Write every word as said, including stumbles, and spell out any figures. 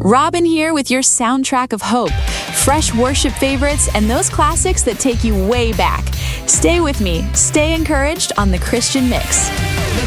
Robin here with your soundtrack of hope, fresh worship favorites, and those classics that take you way back. Stay with me, stay encouraged on The Christian Mix.